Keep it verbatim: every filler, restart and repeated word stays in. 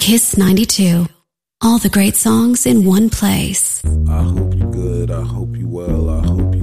Kiss ninety-two. All the great songs in one place. I hope you good, I hope you well, I hope you